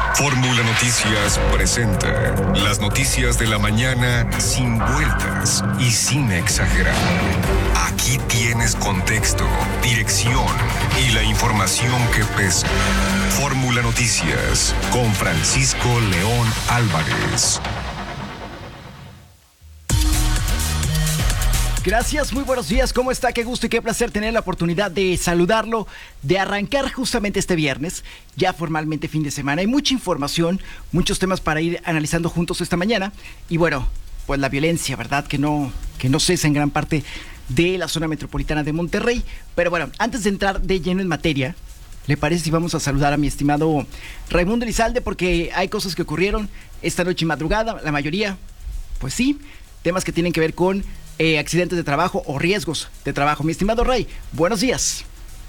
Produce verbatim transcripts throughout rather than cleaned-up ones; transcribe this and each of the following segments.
Fórmula Noticias presenta las noticias de la mañana sin vueltas y sin exagerar. Aquí tienes contexto, dirección y la información que pesa. Fórmula Noticias con Francisco León Álvarez. Gracias, muy buenos días, ¿cómo está? Qué gusto y qué placer tener la oportunidad de saludarlo, de arrancar justamente este viernes, ya formalmente fin de semana. Hay mucha información, muchos temas para ir analizando juntos esta mañana. Y bueno, pues la violencia, ¿verdad? Que no, que no cesa en gran parte de la zona metropolitana de Monterrey. Pero bueno, antes de entrar de lleno en materia, ¿le parece si vamos a saludar a mi estimado Raimundo Elizalde? Porque hay cosas que ocurrieron esta noche y madrugada, la mayoría, pues sí, temas que tienen que ver con Eh, accidentes de trabajo o riesgos de trabajo. Mi estimado Ray, buenos días.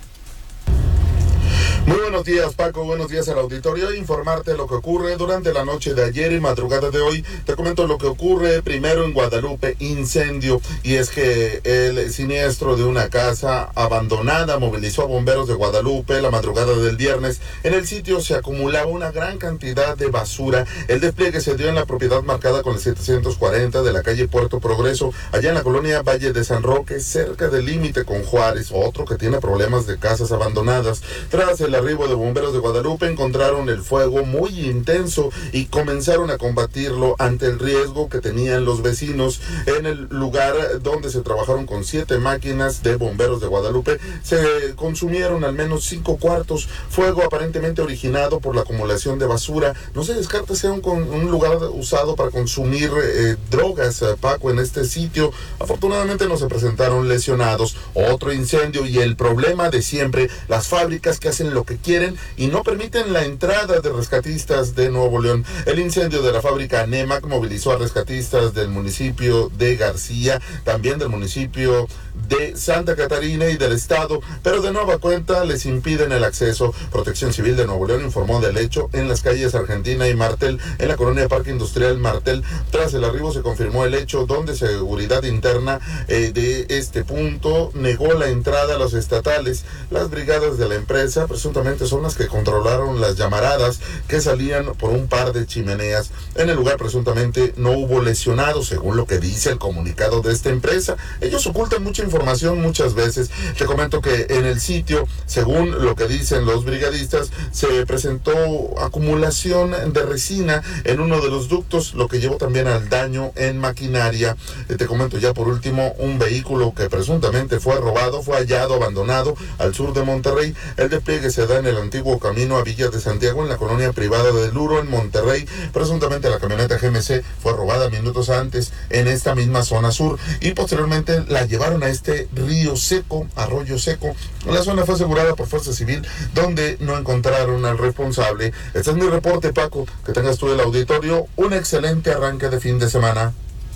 Muy buenos días, Paco, buenos días al auditorio. Informarte lo que ocurre durante la noche de ayer y madrugada de hoy. Te comento lo que ocurre primero en Guadalupe, incendio, y es que el siniestro de una casa abandonada movilizó a bomberos de Guadalupe la madrugada del viernes. En el sitio se acumulaba una gran cantidad de basura. El despliegue se dio en la propiedad marcada con el setecientos cuarenta de la calle Puerto Progreso, allá en la colonia Valle de San Roque, cerca del límite con Juárez, otro que tiene problemas de casas abandonadas. Tras el arribo de bomberos de Guadalupe encontraron el fuego muy intenso y comenzaron a combatirlo ante el riesgo que tenían los vecinos. En el lugar donde se trabajaron con siete máquinas de bomberos de Guadalupe se consumieron al menos cinco cuartos, fuego aparentemente originado por la acumulación de basura. No se descarta sea un, un lugar usado para consumir eh, drogas, eh, Paco, en este sitio. Afortunadamente no se presentaron lesionados. Otro incendio y el problema de siempre, las fábricas que hacen lo que quieren y no permiten la entrada de rescatistas de Nuevo León. El incendio de la fábrica Nemac movilizó a rescatistas del municipio de García, también del municipio de Santa Catarina y del estado, pero de nueva cuenta les impiden el acceso. Protección Civil de Nuevo León informó del hecho en las calles Argentina y Martel, en la colonia Parque Industrial Martel. Tras el arribo se confirmó el hecho donde seguridad interna eh, de este punto negó la entrada a los estatales. Las brigadas de la empresa presuntamente son las que controlaron las llamaradas que salían por un par de chimeneas. En el lugar presuntamente no hubo lesionados, según lo que dice el comunicado de esta empresa. Ellos ocultan mucha información muchas veces. Te comento que en el sitio, según lo que dicen los brigadistas, se presentó acumulación de resina en uno de los ductos, lo que llevó también al daño en maquinaria. Te comento ya por último, un vehículo que presuntamente fue robado, fue hallado abandonado al sur de Monterrey. El despliegue se da en el antiguo camino a Villa de Santiago, en la colonia privada de Luro, en Monterrey. Presuntamente la camioneta G M C fue robada minutos antes en esta misma zona sur y posteriormente la llevaron a este río seco, arroyo seco. La zona fue asegurada por Fuerza Civil, donde no encontraron al responsable. Este es mi reporte, Paco. Que tengas tú el auditorio un excelente arranque de fin de semana.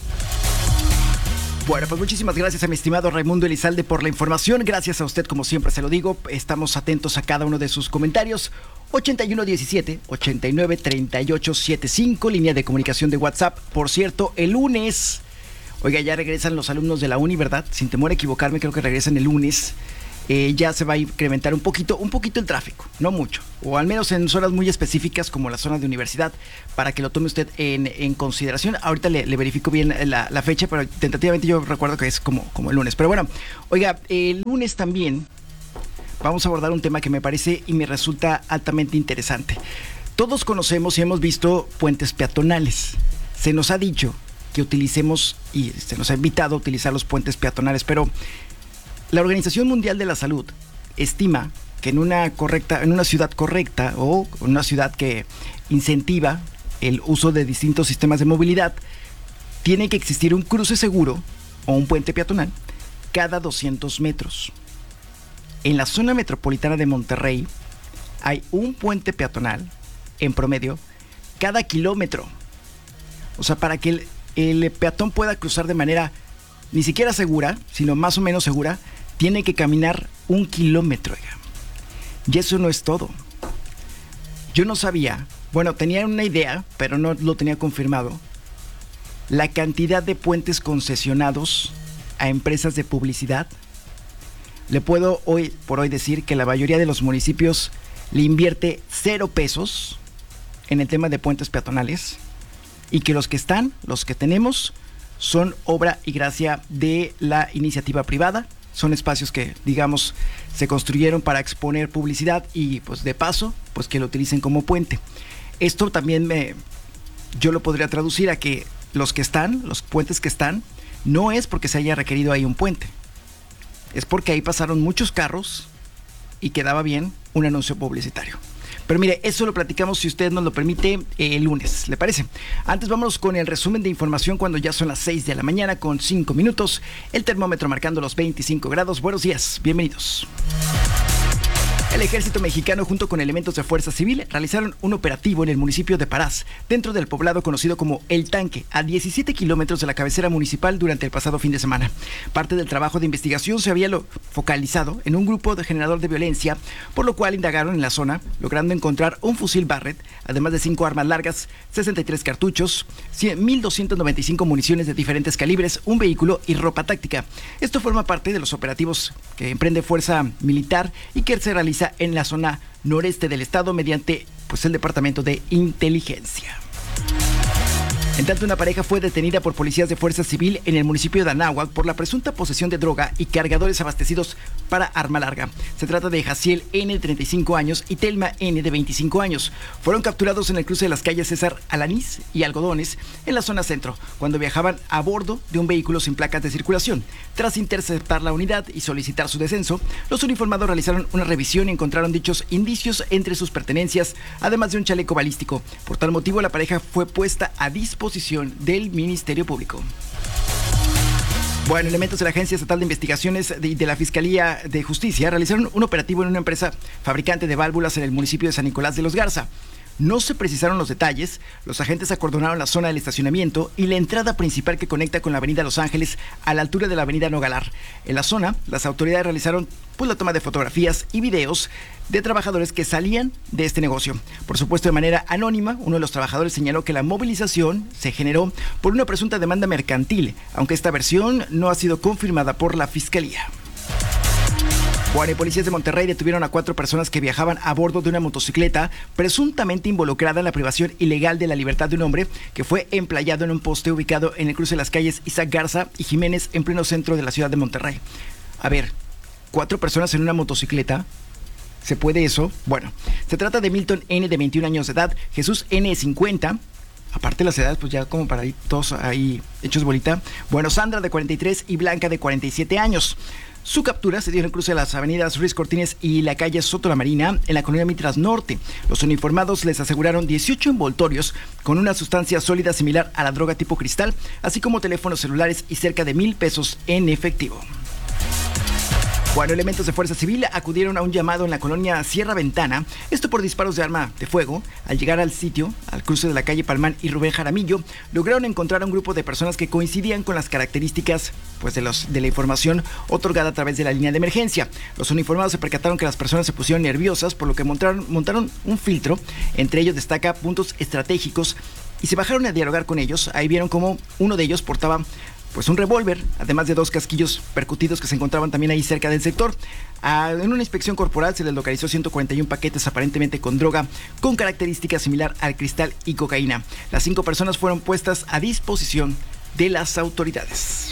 Bueno, pues muchísimas gracias a mi estimado Raimundo Elizalde por la información. Gracias a usted, como siempre se lo digo. Estamos atentos a cada uno de sus comentarios. ochenta y uno diecisiete, ochenta y nueve treinta y ocho setenta y cinco, línea de comunicación de WhatsApp. Por cierto, el lunes, oiga, ya regresan los alumnos de la uni, ¿verdad? Sin temor a equivocarme, creo que regresan el lunes. Eh, ya se va a incrementar un poquito, un poquito el tráfico, no mucho, o al menos en zonas muy específicas como la zona de universidad, para que lo tome usted en, en consideración. Ahorita le, le verifico bien la, la fecha, pero tentativamente yo recuerdo que es como, como el lunes. Pero bueno, oiga, el lunes también vamos a abordar un tema que me parece y me resulta altamente interesante. Todos conocemos y hemos visto puentes peatonales. Se nos ha dicho que utilicemos y se nos ha invitado a utilizar los puentes peatonales, pero la Organización Mundial de la Salud estima que en una correcta, en una ciudad correcta o en una ciudad que incentiva el uso de distintos sistemas de movilidad, tiene que existir un cruce seguro o un puente peatonal cada doscientos metros. En la zona metropolitana de Monterrey hay un puente peatonal en promedio cada kilómetro. O sea, para que el, el peatón pueda cruzar de manera ni siquiera segura, sino más o menos segura, tiene que caminar un kilómetro. Y eso no es todo. Yo no sabía, bueno, tenía una idea, pero no lo tenía confirmado, la cantidad de puentes concesionados a empresas de publicidad. Le puedo hoy por hoy decir que la mayoría de los municipios le invierte cero pesos en el tema de puentes peatonales y que los que están, los que tenemos, son obra y gracia de la iniciativa privada. Son espacios que, digamos, se construyeron para exponer publicidad y, pues, de paso, pues que lo utilicen como puente. Esto también me, yo lo podría traducir a que los que están, los puentes que están, no es porque se haya requerido ahí un puente. Es porque ahí pasaron muchos carros y quedaba bien un anuncio publicitario. Pero mire, eso lo platicamos, si usted nos lo permite, el lunes, ¿le parece? Antes vámonos con el resumen de información cuando ya son las seis de la mañana con cinco minutos. El termómetro marcando los veinticinco grados. Buenos días, bienvenidos. El ejército mexicano junto con elementos de Fuerza Civil realizaron un operativo en el municipio de Parás, dentro del poblado conocido como El Tanque, a diecisiete kilómetros de la cabecera municipal durante el pasado fin de semana. Parte del trabajo de investigación se había lo focalizado en un grupo de generador de violencia, por lo cual indagaron en la zona, logrando encontrar un fusil Barrett, además de cinco armas largas, sesenta y tres cartuchos, mil doscientas noventa y cinco municiones de diferentes calibres, un vehículo y ropa táctica. Esto forma parte de los operativos que emprende Fuerza Militar y que se realiza en la zona noreste del estado mediante, pues, el Departamento de Inteligencia. En tanto, una pareja fue detenida por policías de Fuerza Civil en el municipio de Anáhuac por la presunta posesión de droga y cargadores abastecidos para arma larga. Se trata de Jaciel N, de treinta y cinco años, y Telma N, de veinticinco años. Fueron capturados en el cruce de las calles César Alanís y Algodones, en la zona centro, cuando viajaban a bordo de un vehículo sin placas de circulación. Tras interceptar la unidad y solicitar su descenso, los uniformados realizaron una revisión y encontraron dichos indicios entre sus pertenencias, además de un chaleco balístico. Por tal motivo, la pareja fue puesta a disposición del Ministerio Público. Bueno, elementos de la Agencia Estatal de Investigaciones y de la Fiscalía de Justicia realizaron un operativo en una empresa fabricante de válvulas en el municipio de San Nicolás de los Garza. No se precisaron los detalles. Los agentes acordonaron la zona del estacionamiento y la entrada principal que conecta con la avenida Los Ángeles a la altura de la avenida Nogalar. En la zona, las autoridades realizaron, pues, la toma de fotografías y videos de trabajadores que salían de este negocio. Por supuesto, de manera anónima, uno de los trabajadores señaló que la movilización se generó por una presunta demanda mercantil, aunque esta versión no ha sido confirmada por la Fiscalía. Bueno, y policías de Monterrey detuvieron a cuatro personas que viajaban a bordo de una motocicleta presuntamente involucrada en la privación ilegal de la libertad de un hombre que fue emplayado en un poste ubicado en el cruce de las calles Isaac Garza y Jiménez en pleno centro de la ciudad de Monterrey. A ver, cuatro personas en una motocicleta. ¿Se puede eso? Bueno, se trata de Milton N, de veintiún años de edad, Jesús N, de cincuenta. Aparte las edades, pues ya como para ahí todos ahí hechos bolita. Bueno, Sandra, de cuarenta y tres, y Blanca, de cuarenta y siete años. Su captura se dio en el cruce de las avenidas Ruiz Cortines y la calle Soto la Marina, en la colonia Mitras Norte. Los uniformados les aseguraron dieciocho envoltorios con una sustancia sólida similar a la droga tipo cristal, así como teléfonos celulares y cerca de mil pesos en efectivo. Bueno, elementos de Fuerza Civil acudieron a un llamado en la colonia Sierra Ventana, esto por disparos de arma de fuego. Al llegar al sitio, al cruce de la calle Palmán y Rubén Jaramillo, lograron encontrar a un grupo de personas que coincidían con las características, pues, de, los, de la información otorgada a través de la línea de emergencia. Los uniformados se percataron que las personas se pusieron nerviosas, por lo que montaron, montaron un filtro. Entre ellos destaca puntos estratégicos y se bajaron a dialogar con ellos. Ahí vieron cómo uno de ellos portaba, pues, un revólver, además de dos casquillos percutidos que se encontraban también ahí cerca del sector. Ah, en una inspección corporal se les localizó ciento cuarenta y uno paquetes aparentemente con droga con características similar al cristal y cocaína. Las cinco personas fueron puestas a disposición de las autoridades.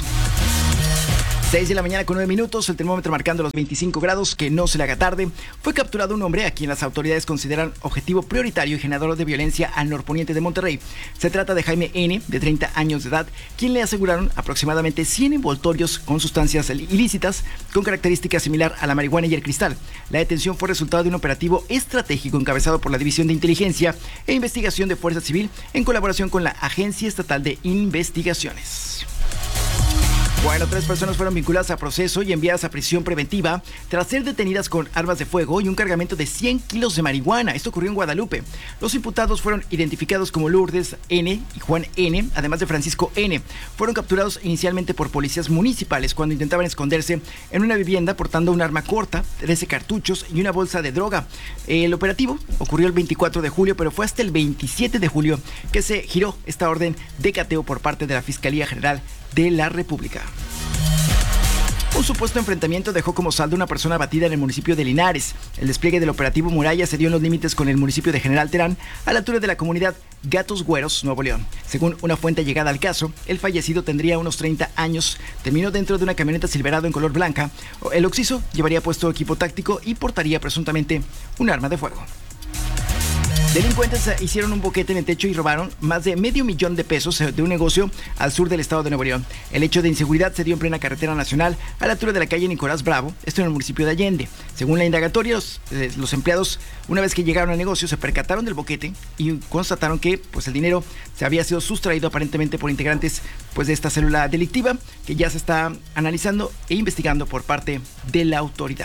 seis de la mañana con nueve minutos, el termómetro marcando los veinticinco grados, que no se le haga tarde. Fue capturado un hombre a quien las autoridades consideran objetivo prioritario y generador de violencia al norponiente de Monterrey. Se trata de Jaime N, de treinta años de edad, quien le aseguraron aproximadamente cien envoltorios con sustancias ilícitas con características similar a la marihuana y el cristal. La detención fue resultado de un operativo estratégico encabezado por la División de Inteligencia e Investigación de Fuerza Civil en colaboración con la Agencia Estatal de Investigaciones. Bueno, tres personas fueron vinculadas a proceso y enviadas a prisión preventiva tras ser detenidas con armas de fuego y un cargamento de cien kilos de marihuana. Esto ocurrió en Guadalupe. Los imputados fueron identificados como Lourdes N y Juan N, además de Francisco N. Fueron capturados inicialmente por policías municipales cuando intentaban esconderse en una vivienda portando un arma corta, trece cartuchos y una bolsa de droga. El operativo ocurrió el veinticuatro de julio, pero fue hasta el veintisiete de julio que se giró esta orden de cateo por parte de la Fiscalía General de la República. Un supuesto enfrentamiento dejó como saldo una persona abatida en el municipio de Linares. El despliegue del operativo Muralla se dio en los límites con el municipio de General Terán, a la altura de la comunidad Gatos Güeros, Nuevo León. Según una fuente llegada al caso, el fallecido tendría unos treinta años, terminó dentro de una camioneta Silverado en color blanca. El occiso llevaría puesto equipo táctico y portaría presuntamente un arma de fuego. Delincuentes hicieron un boquete en el techo y robaron más de medio millón de pesos de un negocio al sur del estado de Nuevo León. El hecho de inseguridad se dio en plena carretera nacional a la altura de la calle Nicolás Bravo, esto en el municipio de Allende. Según la indagatoria, los, eh, los empleados, una vez que llegaron al negocio, se percataron del boquete y constataron que pues, el dinero se había sido sustraído aparentemente por integrantes pues, de esta célula delictiva, que ya se está analizando e investigando por parte de la autoridad.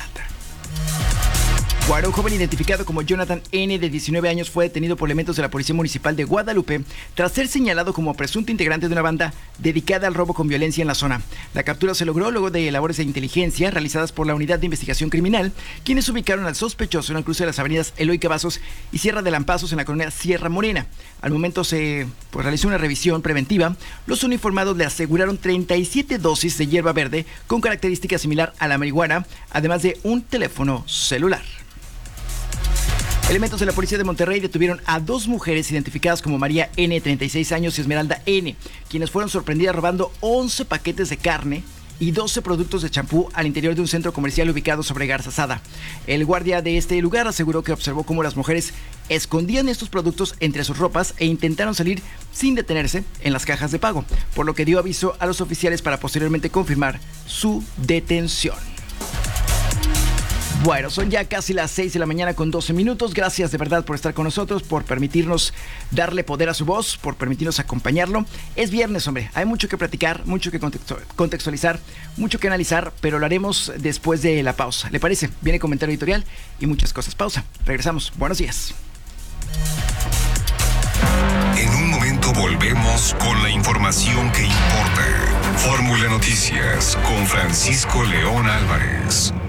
Un joven identificado como Jonathan N., de diecinueve años, fue detenido por elementos de la Policía Municipal de Guadalupe tras ser señalado como presunto integrante de una banda dedicada al robo con violencia en la zona. La captura se logró luego de labores de inteligencia realizadas por la Unidad de Investigación Criminal, quienes ubicaron al sospechoso en el cruce de las avenidas Eloy Cavazos y Sierra de Lampazos en la colonia Sierra Morena. Al momento se pues, realizó una revisión preventiva. Los uniformados le aseguraron treinta y siete dosis de hierba verde con característica similar a la marihuana, además de un teléfono celular. Elementos de la policía de Monterrey detuvieron a dos mujeres identificadas como María N., treinta y seis años, y Esmeralda N., quienes fueron sorprendidas robando once paquetes de carne y doce productos de champú al interior de un centro comercial ubicado sobre Garzazada. El guardia de este lugar aseguró que observó cómo las mujeres escondían estos productos entre sus ropas e intentaron salir sin detenerse en las cajas de pago, por lo que dio aviso a los oficiales para posteriormente confirmar su detención. Bueno, son ya casi las seis de la mañana con doce minutos. Gracias de verdad por estar con nosotros, por permitirnos darle poder a su voz, por permitirnos acompañarlo. Es viernes, hombre. Hay mucho que platicar, mucho que contextualizar, mucho que analizar, pero lo haremos después de la pausa. ¿Le parece? Viene comentario editorial y muchas cosas. Pausa. Regresamos. Buenos días. En un momento volvemos con la información que importa. Fórmula Noticias con Francisco León Álvarez.